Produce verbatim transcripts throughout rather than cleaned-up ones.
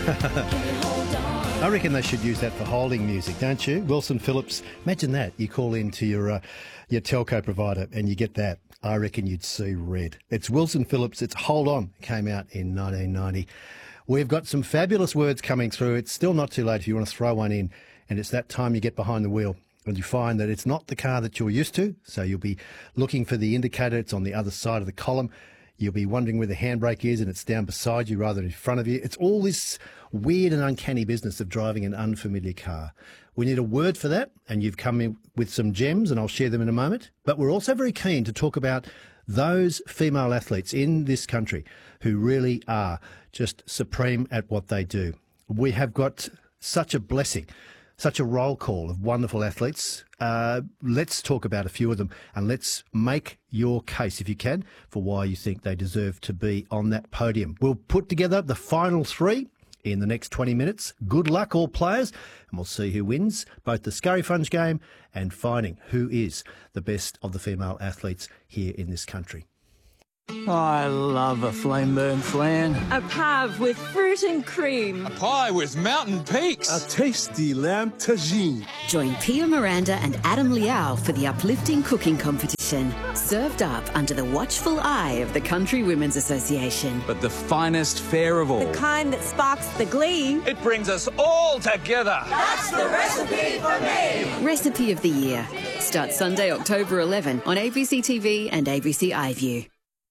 I reckon they should use that for holding music, don't you? Wilson Phillips, imagine that. You call into your uh, your telco provider and you get that. I reckon you'd see red. It's Wilson Phillips. It's Hold On. It came out in nineteen ninety. We've got some fabulous words coming through. It's still not too late if you want to throw one in. And it's that time you get behind the wheel and you find that it's not the car that you're used to. So you'll be looking for the indicator. It's on the other side of the column. You'll be wondering where the handbrake is and it's down beside you rather than in front of you. It's all this weird and uncanny business of driving an unfamiliar car. We need a word for that, and you've come in with some gems, and I'll share them in a moment. But we're also very keen to talk about those female athletes in this country who really are just supreme at what they do. We have got such a blessing, such a roll call of wonderful athletes. Uh, let's talk about a few of them and let's make your case, if you can, for why you think they deserve to be on that podium. We'll put together the final three in the next twenty minutes. Good luck, all players, and we'll see who wins both the Scurry Funge game and finding who is the best of the female athletes here in this country. I love a flame burn flan. A pav with fruit and cream. A pie with mountain peaks. A tasty lamb tagine. Join Pia Miranda and Adam Liao for the uplifting cooking competition. Served up under the watchful eye of the Country Women's Association. But the finest fare of all. The kind that sparks the glee. It brings us all together. That's the recipe for me. Recipe of the Year. Starts Sunday, October eleventh on A B C T V and A B C iView.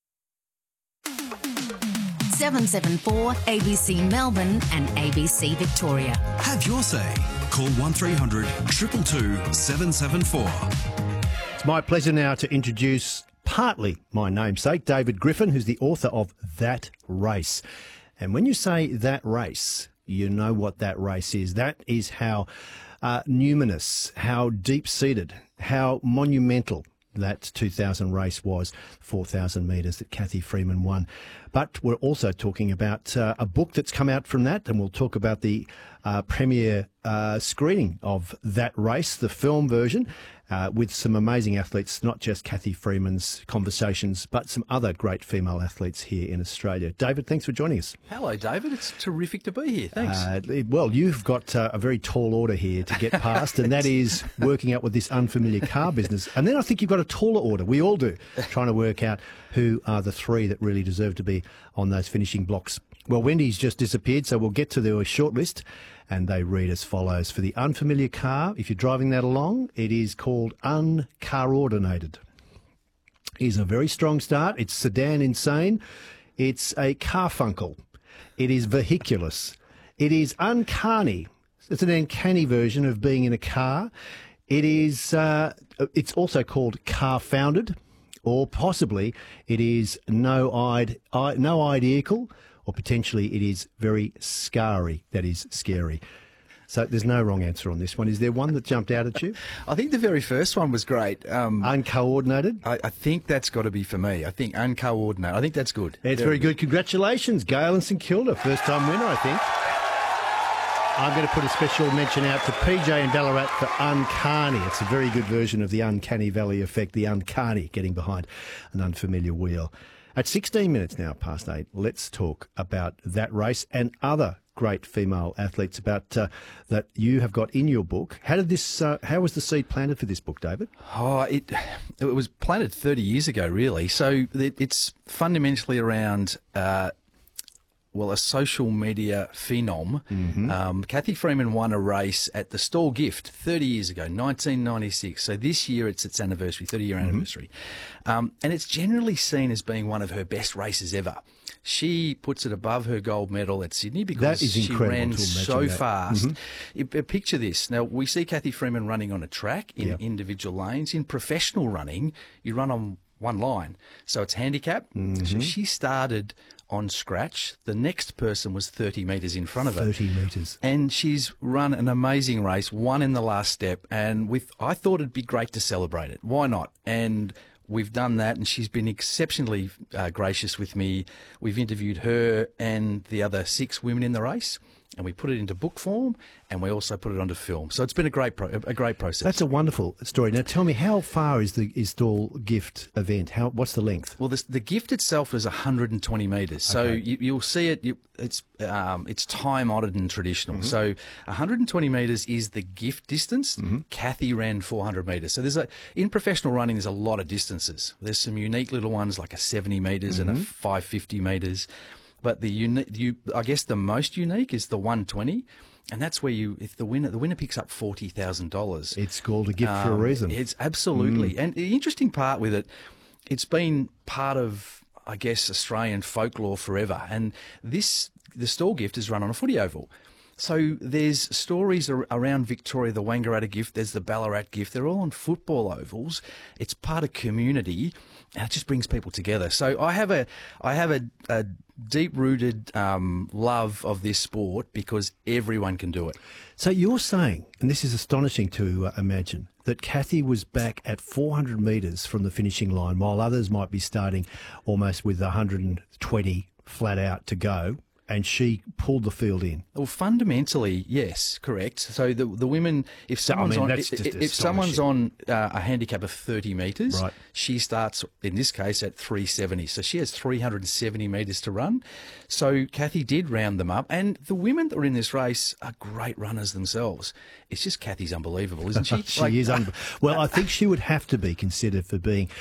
seven seven four A B C Melbourne and A B C Victoria. Have your say. Call one three hundred two two two seven seven four. It's my pleasure now to introduce partly my namesake, David Griffin, who's the author of That Race. And when you say that race, you know what that race is. That is how uh, numinous, how deep-seated, how monumental that two thousand race was, four thousand metres that Cathy Freeman won. But we're also talking about uh, a book that's come out from that, and we'll talk about the uh, premiere uh, screening of That Race, the film version, uh, with some amazing athletes, not just Cathy Freeman's conversations, but some other great female athletes here in Australia. David, thanks for joining us. Hello, David. It's terrific to be here. Thanks. Uh, well, you've got uh, a very tall order here to get past, and that is working out with this unfamiliar car business. And then I think you've got a taller order. We all do, trying to work out who are the three that really deserve to be on those finishing blocks. Well, Wendy's just disappeared, so we'll get to the short list, and they read as follows. For the unfamiliar car, if you're driving that along, it is called Uncar-ordinated. It is a very strong start. It's sedan insane. It's a carfuncle. It is vehiculous. It is uncanny. It's an uncanny version of being in a car. It is. Uh, it's also called car-founded, or possibly it is no-eyed, no-eyed vehicle, or potentially it is very scary, that is scary. So there's no wrong answer on this one. Is there one that jumped out at you? I think the very first one was great. Um, Uncoordinated? I, I think that's got to be for me. I think uncoordinated. I think that's good. It's very good. Congratulations, Gail and St Kilda. First time winner, I think. I'm going to put a special mention out to P J and Ballarat for Uncanny. It's a very good version of the Uncanny Valley effect, the Uncanny, getting behind an unfamiliar wheel. At sixteen minutes now past eight, let's talk about That Race and other great female athletes about uh, that you have got in your book. How did this? Uh, how was the seed planted for this book, David? Oh, it it was planted thirty years ago, really. So it, it's fundamentally around. Uh, Well, a social media phenom. Mm-hmm. Um, Cathy Freeman won a race at the Stall Gift thirty years ago, nineteen ninety-six. So this year it's its anniversary, thirty-year mm-hmm. anniversary. Um, and it's generally seen as being one of her best races ever. She puts it above her gold medal at Sydney because she ran so that. fast. Mm-hmm. You, picture this. Now, we see Cathy Freeman running on a track in yep. individual lanes. In professional running, you run on one line. So it's handicap. Mm-hmm. So she started on scratch. The next person was thirty metres in front of her. thirty metres. And she's run an amazing race, won in the last step. And with, I thought it'd be great to celebrate it. Why not? And we've done that, and she's been exceptionally uh, gracious with me. We've interviewed her and the other six women in the race. and we put it into book form, and we also put it onto film. So it's been a great pro- a great process. That's a wonderful story. Now, tell me, how far is the is Stall gift event? How what's the length? Well, this, the gift itself is one hundred twenty metres. So Okay. you, you'll see it. You, it's um, it's time honoured and traditional. Mm-hmm. So one hundred twenty metres is the gift distance. Mm-hmm. Kathy ran four hundred metres. So there's a in professional running. There's a lot of distances. There's some unique little ones like a seventy metres and a five hundred fifty metres. But the uni- you, I guess the most unique is the one hundred twenty. And that's where you, if the winner, the winner picks up forty thousand dollars. It's called a gift for a Um, reason. It's absolutely. And the interesting part with it, it's been part of, I guess, Australian folklore forever. And this, the Stall gift is run on a footy oval. So there's stories ar- around Victoria, the Wangaratta gift, there's the Ballarat gift. They're all on football ovals. It's part of community, and it just brings people together. So I have a, I have a, a deep-rooted um, love of this sport because everyone can do it. So you're saying, and this is astonishing to uh, imagine, that Kathy was back at four hundred metres from the finishing line, while others might be starting almost with one hundred twenty flat out to go, and she pulled the field in. Well, fundamentally, yes, correct. So the the women, if someone's mean, on, that's if, just if someone's on uh, a handicap of thirty metres, Right. she starts in this case at three seventy. So she has three hundred seventy metres to run. So Kathy did round them up, and the women that are in this race are great runners themselves. It's just Kathy's unbelievable, isn't she? She is unbelievable. Well, I think she would have to be considered for being